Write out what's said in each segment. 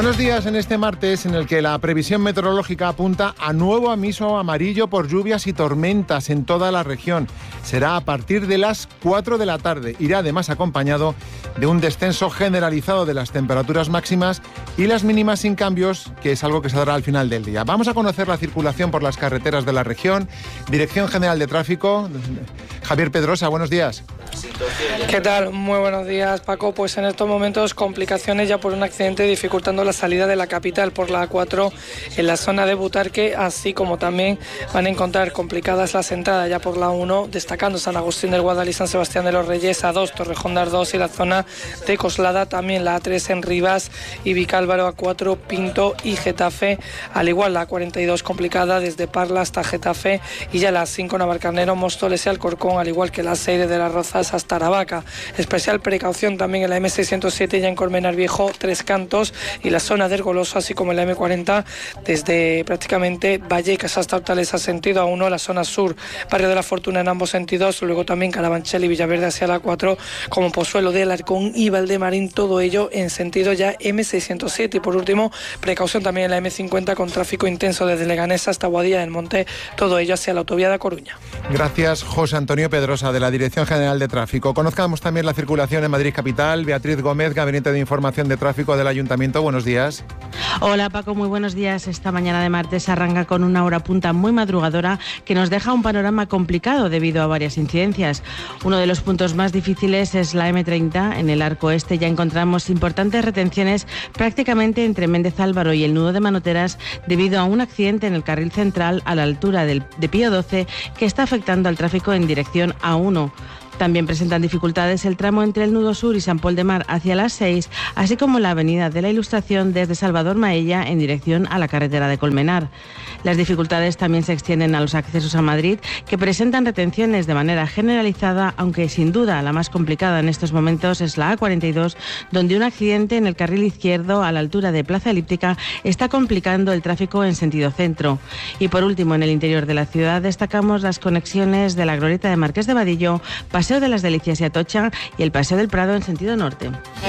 Buenos días en este martes en el que la previsión meteorológica apunta a nuevo aviso amarillo por lluvias y tormentas en toda la región. Será a partir de las 4 de la tarde. Irá además acompañado de un descenso generalizado de las temperaturas máximas y las mínimas sin cambios, que es algo que se dará al final del día. Vamos a conocer la circulación por las carreteras de la región. Dirección General de Tráfico, Javier Pedrosa, buenos días. ¿Qué tal? Muy buenos días, Paco. Pues en estos momentos complicaciones ya por un accidente dificultando la salida de la capital por la A4 en la zona de Butarque, así como también van a encontrar complicadas las entradas ya por la 1, destacando San Agustín del Guadalí, San Sebastián de los Reyes, A2, Torrejón de Ardoz y la zona de Coslada, también la A3 en Rivas y Vicálvaro, A4, Pinto y Getafe, al igual la A42 complicada desde Parla hasta Getafe y ya la 5 Navalcarnero, Móstoles y Alcorcón, al igual que la 6 de las Rozas hasta Aravaca. Especial precaución también en la M607 ya en Colmenar Viejo, Tres Cantos y la zona del Goloso, así como en la M40 desde prácticamente Vallecas hasta Hortaleza sentido A1, la zona sur, Barrio de la Fortuna en ambos sentidos, luego también Carabanchel y Villaverde hacia la 4, como Pozuelo de Alarcón y Valdemarín, todo ello en sentido ya M607. Y por último, precaución también en la M50 con tráfico intenso desde Leganés hasta Boadilla del Monte, todo ello hacia la autovía de Coruña. Gracias, José Antonio Pedrosa, de la Dirección General de Tráfico. Conozcamos también la circulación en Madrid Capital. Beatriz Gómez, Gabinete de Información de Tráfico del Ayuntamiento. Buenos días. Hola, Paco, muy buenos días. Esta mañana de martes arranca con una hora punta muy madrugadora que nos deja un panorama complicado debido a varias incidencias. Uno de los puntos más difíciles es la M30. En el arco este ya encontramos importantes retenciones prácticamente entre Méndez Álvaro y el nudo de Manoteras debido a un accidente en el carril central a la altura de Pío XII que está afectando al tráfico en dirección A1. También presentan dificultades el tramo entre el nudo sur y San Pol de Mar hacia las 6, así como la avenida de la Ilustración desde Salvador Maella en dirección a la carretera de Colmenar. Las dificultades también se extienden a los accesos a Madrid, que presentan retenciones de manera generalizada, aunque sin duda la más complicada en estos momentos es la A42, donde un accidente en el carril izquierdo a la altura de Plaza Elíptica está complicando el tráfico en sentido centro. Y por último, en el interior de la ciudad destacamos las conexiones de la glorieta de Marqués de Vadillo, Paseo de las Delicias y Atocha y el Paseo del Prado en sentido norte.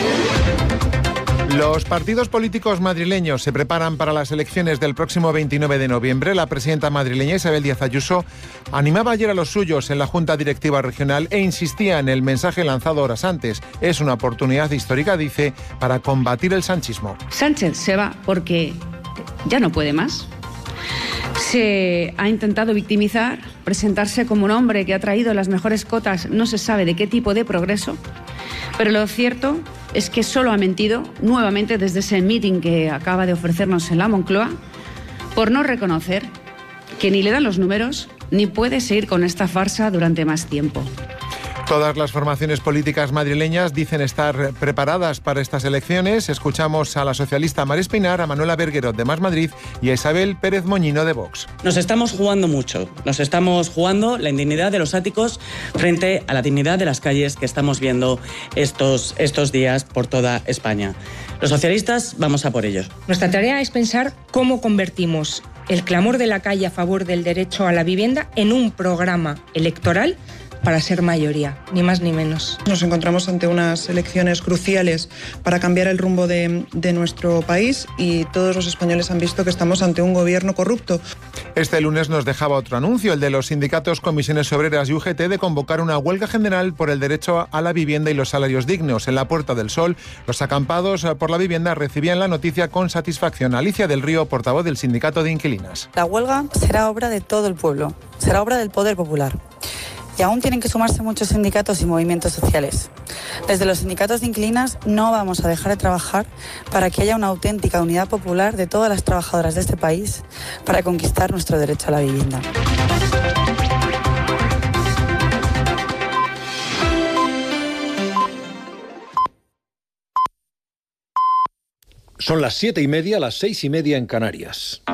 Los partidos políticos madrileños se preparan para las elecciones del próximo 29 de noviembre. La presidenta madrileña Isabel Díaz Ayuso animaba ayer a los suyos en la Junta Directiva Regional e insistía en el mensaje lanzado horas antes. Es una oportunidad histórica, dice, para combatir el sanchismo. Sánchez se va porque ya no puede más. Se ha intentado victimizar, presentarse como un hombre que ha traído las mejores cotas, no se sabe de qué tipo de progreso, pero lo cierto es que solo ha mentido nuevamente desde ese meeting que acaba de ofrecernos en la Moncloa, por no reconocer que ni le dan los números ni puede seguir con esta farsa durante más tiempo. Todas las formaciones políticas madrileñas dicen estar preparadas para estas elecciones. Escuchamos a la socialista Mar Espinar, a Manuela Berguerot de Más Madrid y a Isabel Pérez Moñino de Vox. Nos estamos jugando mucho. Nos estamos jugando la indignidad de los áticos frente a la dignidad de las calles que estamos viendo estos días por toda España. Los socialistas vamos a por ello. Nuestra tarea es pensar cómo convertimos el clamor de la calle a favor del derecho a la vivienda en un programa electoral para ser mayoría, ni más ni menos. Nos encontramos ante unas elecciones cruciales para cambiar el rumbo de nuestro país y todos los españoles han visto que estamos ante un gobierno corrupto. Este lunes nos dejaba otro anuncio, el de los sindicatos, comisiones obreras y UGT, de convocar una huelga general por el derecho a la vivienda y los salarios dignos. En la Puerta del Sol, los acampados por la vivienda recibían la noticia con satisfacción. Alicia del Río, portavoz del Sindicato de Inquilinas. La huelga será obra de todo el pueblo, será obra del poder popular. Y aún tienen que sumarse muchos sindicatos y movimientos sociales. Desde los sindicatos de inquilinas no vamos a dejar de trabajar para que haya una auténtica unidad popular de todas las trabajadoras de este país para conquistar nuestro derecho a la vivienda. Son las 7:30, las 6:30 en Canarias.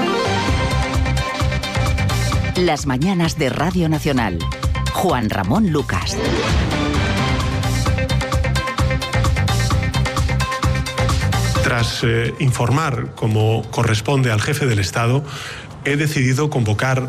Las mañanas de Radio Nacional. Juan Ramón Lucas. Tras informar, como corresponde al jefe del Estado, he decidido convocar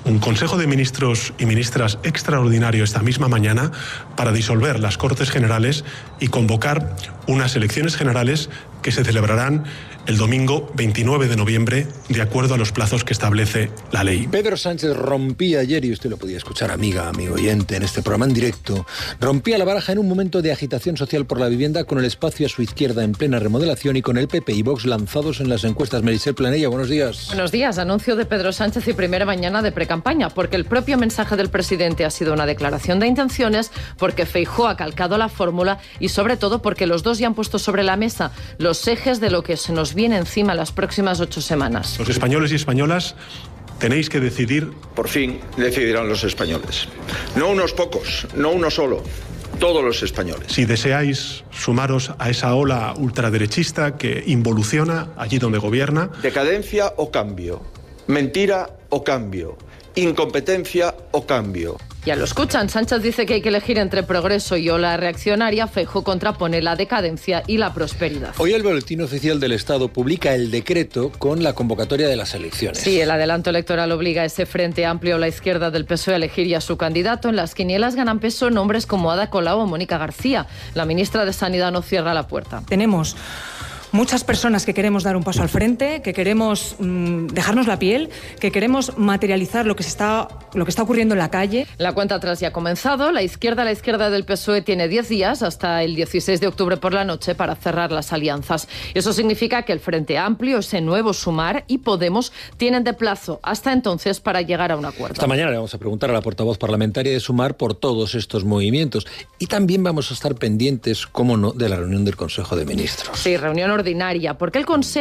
un Consejo de Ministros y Ministras extraordinario esta misma mañana para disolver las Cortes Generales y convocar unas elecciones generales que se celebrarán el domingo 29 de noviembre, de acuerdo a los plazos que establece la ley. Pedro Sánchez rompía ayer, y usted lo podía escuchar, amigo oyente, en este programa en directo, rompía la baraja en un momento de agitación social por la vivienda, con el espacio a su izquierda en plena remodelación y con el PP y Vox lanzados en las encuestas. Meritxell Planella, buenos días. Buenos días. Anuncio de Pedro Sánchez y primera mañana de precampaña, porque el propio mensaje del presidente ha sido una declaración de intenciones, porque Feijóo ha calcado la fórmula y sobre todo porque los dos ya han puesto sobre la mesa los ejes de lo que se nos viene encima las próximas 8 semanas. Los españoles y españolas tenéis que decidir. Por fin decidirán los españoles. No unos pocos, no uno solo, todos los españoles. Si deseáis sumaros a esa ola ultraderechista que involuciona allí donde gobierna. Decadencia o cambio, mentira o cambio, incompetencia o cambio. Ya lo escuchan, Sánchez dice que hay que elegir entre progreso y ola reaccionaria. Feijóo contrapone la decadencia y la prosperidad. Hoy el Boletín Oficial del Estado publica el decreto con la convocatoria de las elecciones. Sí, el adelanto electoral obliga a ese Frente Amplio, la izquierda del PSOE, a elegir ya su candidato. En las quinielas ganan peso nombres como Ada Colau o Mónica García. La ministra de Sanidad no cierra la puerta. Tenemos muchas personas que queremos dar un paso al frente, que queremos dejarnos la piel, que queremos materializar lo que está ocurriendo en la calle. La cuenta atrás ya ha comenzado. La izquierda del PSOE tiene 10 días hasta el 16 de octubre por la noche para cerrar las alianzas. Eso significa que el Frente Amplio, ese nuevo Sumar y Podemos tienen de plazo hasta entonces para llegar a un acuerdo. Esta mañana le vamos a preguntar a la portavoz parlamentaria de Sumar por todos estos movimientos y también vamos a estar pendientes, cómo no, de la reunión del Consejo de Ministros. Sí, reunión ordinaria, porque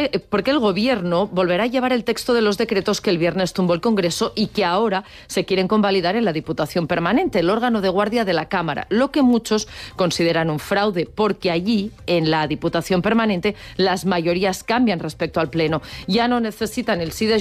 el Gobierno volverá a llevar el texto de los decretos que el viernes tumbó el Congreso y que ahora se quieren convalidar en la Diputación Permanente, el órgano de guardia de la Cámara, lo que muchos consideran un fraude, porque allí, en la Diputación Permanente, las mayorías cambian respecto al Pleno. Ya no necesitan el sí de